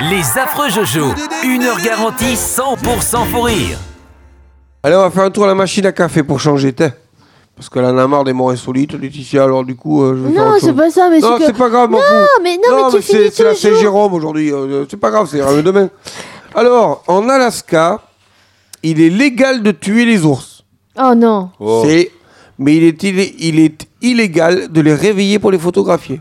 Les affreux Jojo, 1 heure garantie 100% faux rire. Allez, on va faire un tour à la machine à café pour changer, parce qu'elle en a marre des morts insolites, Laetitia, alors du coup, je vais faire Non, autre c'est chose. pas ça, mais Non, c'est pas grave, m'en fous. mais tu finis c'est tous la les jours. Saint-Jérôme aujourd'hui, c'est pas grave, c'est demain. Alors, en Alaska, il est légal de tuer les ours. Oh non. Mais il est illégal de les réveiller pour les photographier.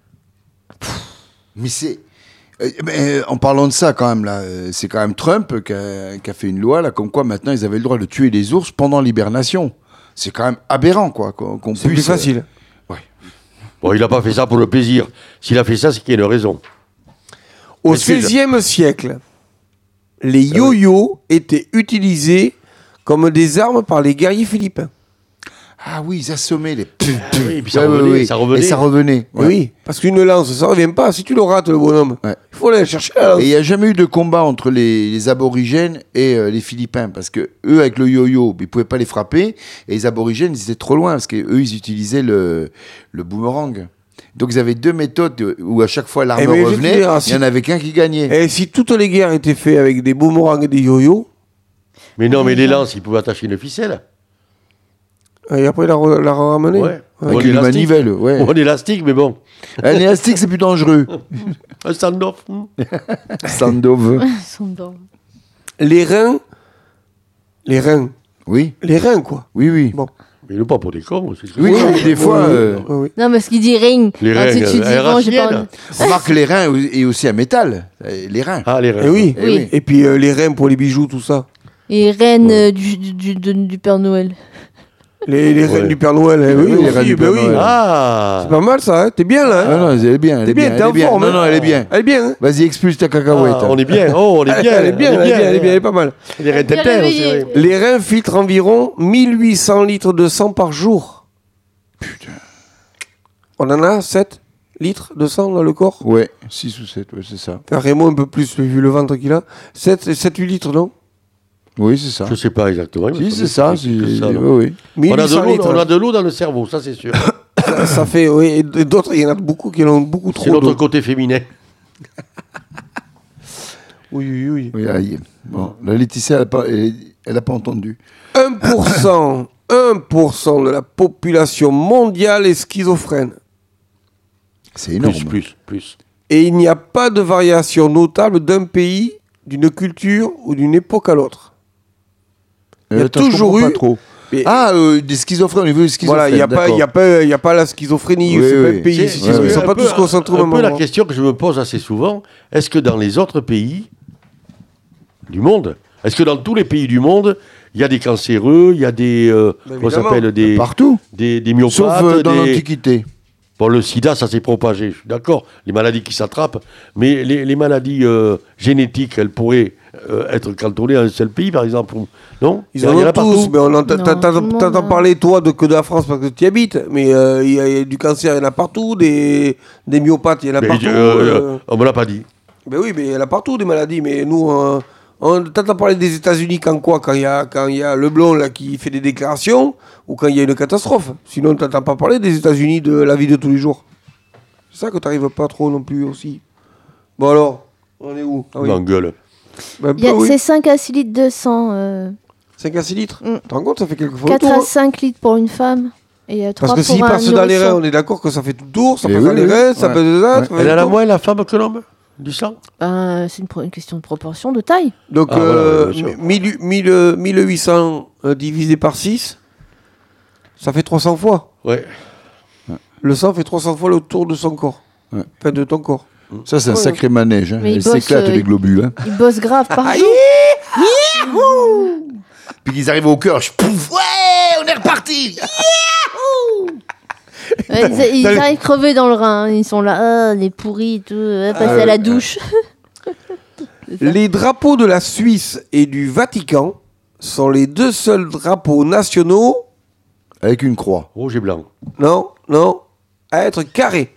Mais c'est... en parlant de ça quand même là, c'est quand même Trump qui a fait une loi là, comme quoi maintenant ils avaient le droit de tuer les ours pendant l'hibernation. C'est quand même aberrant quoi. Qu'on C'est plus facile. Bon, il n'a pas fait ça pour le plaisir. S'il a fait ça, c'est qu'il y a une raison. Au XVIe siècle, les yo-yo étaient utilisés comme des armes par les guerriers philippins. Ah oui, ils assommaient les... Oui, puis ça revenait. Et ça revenait. Ouais. Oui, parce qu'une lance, ça ne revient pas. Si tu le rates, le bonhomme, il faut aller chercher la lance. Et il n'y a jamais eu de combat entre les aborigènes et les Philippins, parce que eux, avec le yo-yo, ils ne pouvaient pas les frapper, et les aborigènes, ils étaient trop loin, parce qu'eux, ils utilisaient le boomerang. Donc ils avaient deux méthodes où à chaque fois l'arme revenait, il n'y en avait qu'un qui gagnait. Et si toutes les guerres étaient faites avec des boomerangs et des yo-yo... Mais non, mais les lances, ils pouvaient attacher une ficelle. Et après, la ramener. Ouais. Avec une manivelle, ouais. Ou un élastique, mais bon. Un élastique, c'est plus dangereux. Un stand-off. Stand-off. Les reins. Oui. Les reins, quoi. Oui. Bon. Mais il n'est pas pour des cons. Oui, mais des fois... Oui. Non, parce qu'il dit ring. Les reins, tu dis, bon, j'ai pas... Remarque, les reins est aussi un métal. Les reins. Ah, les reins. Et oui. Oui. Et puis les reins pour les bijoux, tout ça. Et reine du Père Noël. Les reines du Père Noël, oui, les reines du Père Noël. Ah. C'est pas mal ça, hein. T'es bien là. Hein. Non, elle est bien. T'es bien, t'es en forme. Non, elle est bien. Elle est bien. Hein. Vas-y, expulse ta cacahuète. On est bien. Oh, on est bien. Elle est bien, elle est pas mal. Les reins Bien têteurs, réveillé. c'est vrai. Les reins filtrent environ 1800 litres de sang par jour. Putain. On en a 7 litres de sang dans le corps. Ouais, 6 ou 7, ouais, c'est ça. Raymond un peu plus, vu le ventre qu'il a. 7-8 litres, non? Oui, c'est ça. Je ne sais pas exactement. Si, c'est ça. Oui. Oui. 1800 litres. On a de l'eau dans le cerveau, ça c'est sûr. Ça fait, oui, et d'autres, il y en a beaucoup qui en ont beaucoup trop C'est notre d'eau. côté féminin. Oui. Oui, aïe. Bon, la Laetitia, elle n'a pas entendu. 1% de la population mondiale est schizophrène. C'est énorme. Plus. Et il n'y a pas de variation notable d'un pays, d'une culture ou d'une époque à l'autre. Il y a toujours eu... Pas trop. Mais- des schizophrènes, au niveau des schizophrènes. Voilà, il n'y a pas la schizophrénie, Oui, c'est pas oui. un pays. C'est Ils ne sont pas tous concentrés au un même peu la endroit. question que je me pose assez souvent, est-ce que dans les autres pays du monde, est-ce que dans tous les pays du monde, il y a des cancéreux, il y a des... comment ça s'appelle Partout. des myopathes, Sauf dans l'Antiquité. Bon, le sida, ça s'est propagé, je suis d'accord. Les maladies qui s'attrapent. Mais les maladies génétiques, elles pourraient être cantonnées à un seul pays, par exemple. Non? Ils en ont tous, mais t'entends parler, toi, que de la France parce que tu y habites. Mais il y a du cancer, il y en a partout. Des myopathes, il y en a partout. On ne me l'a pas dit. Ben oui, mais il y en a partout des maladies. Mais nous, t'entends parler des États-Unis quand il y a le blond là, qui fait des déclarations ou quand il y a une catastrophe. Sinon, t'entends pas parler des États-Unis de la vie de tous les jours. C'est ça que t'arrives pas trop non plus aussi. Bon alors, on est où? Ah oui. L'engueule. Ben, C'est 5 à 6 litres de sang. 5 à 6 litres. Tu te rends compte, ça fait quelques fois 4 le tour, à 5 litres pour une femme. Et 3 Parce que pour s'il un passe dans les reins, nourrisson. on est d'accord que ça fait tout le tour, ça Et passe oui, dans les oui. reins, ça Ouais. passe ça fait Elle a le la tour. moins la femme que l'homme du sang. C'est une question de proportion, de taille. Donc, Ah, voilà, bien sûr. 1800 divisé par 6, ça fait 300 fois. Ouais. Le sang fait 300 fois le tour de son corps. Ouais. Enfin, de ton corps. Ça, c'est un sacré manège. Hein. Mais il Elle bosse, s'éclate, les globules. Hein. Il bosse grave par jour. Puis qu'ils arrivent au cœur, pouf, ouais, on est reparti. Ils arrivent crevés dans le rein. Ils sont là, les pourris, tout, passer à la douche. Les drapeaux de la Suisse et du Vatican sont les deux seuls drapeaux nationaux, Avec une croix. Rouge et blanc. non, à être carrés.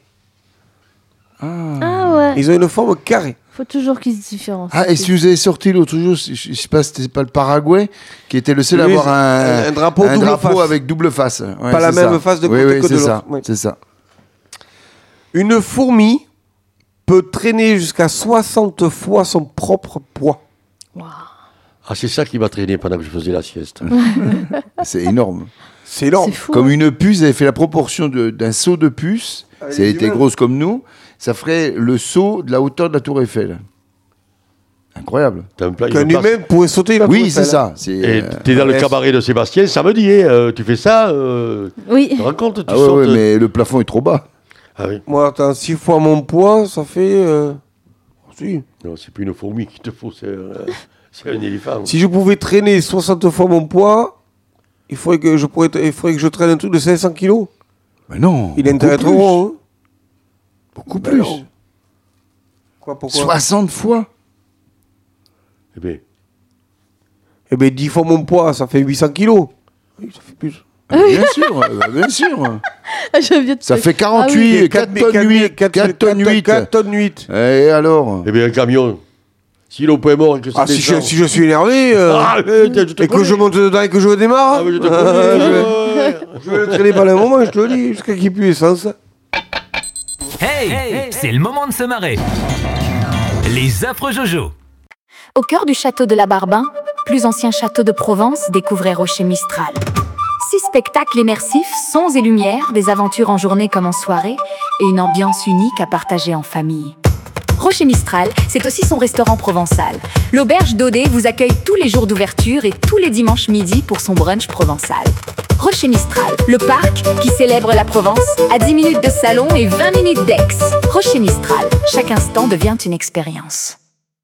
Ah ouais. Ils ont une forme carrée. Faut toujours qu'ils se différencient. Ah, et si vous avez sorti l'autre jour, je sais pas, c'était pas le Paraguay, qui était le seul à Oui, avoir un drapeau double face. avec double face. Ouais, Pas la c'est même ça. face de oui, côté oui, que de c'est ça. l'autre. Oui. C'est ça. Une fourmi peut traîner jusqu'à 60 fois son propre poids. Ah, c'est ça qui m'a traîné pendant que je faisais la sieste. C'est énorme. C'est énorme. C'est fou. Comme une puce, elle avait fait la proportion d'un seau de puce. Ah, Si elle les était humains. grosse comme nous, ça ferait le seau de la hauteur de la Tour Eiffel. Incroyable. T'as un plat, Qu'un il me passe. humain pourrait sauter la Oui, tour c'est Eiffel. ça. C'est, Et t'es dans le yes. cabaret de Sébastien samedi, hein, tu fais ça, Oui. tu te rends compte, tu Ah ouais, sautes. ouais, mais le plafond est trop bas. Ah oui, Moi, attends, 6 fois mon poids, ça fait... Si. non, c'est plus une fourmi qu'il te faut, c'est un éléphant. Si je pouvais traîner 60 fois mon poids, il faudrait que je traîne un truc de 500 kilos. Mais non. Il est beaucoup intérêt plus. trop gros. Hein. Beaucoup Ben plus. non. Quoi, pourquoi 60 fois. Eh bien, Eh bien, 10 fois mon poids, ça fait 800 kilos. Oui, ça fait plus. Ah, bien sûr, bien sûr. Je viens de Ça te- fait 48, 4 tonnes 8. 4 tonnes 8. 4 tonnes 8. Et alors eh bien, un camion, si l'eau peut mort et que ça Ah, si descend- je suis énervé, je te et que connais. je monte dedans et que je démarre, Ah, mais je te je vais- connais. je vais le traîner pendant un moment, je te le dis, jusqu'à qu'il pue l'essence. Hey, c'est le moment de se marrer. Les affreux Jojo. Au cœur du château de la Barbin, plus ancien château de Provence, découvrez Rocher Mistral. 6 spectacles immersifs, sons et lumières, des aventures en journée comme en soirée, et une ambiance unique à partager en famille. Rocher Mistral, c'est aussi son restaurant provençal. L'auberge Daudet vous accueille tous les jours d'ouverture et tous les dimanches midi pour son brunch provençal. Rocher Mistral, le parc qui célèbre la Provence, à 10 minutes de salon et 20 minutes d'Aix. Rocher Mistral, chaque instant devient une expérience.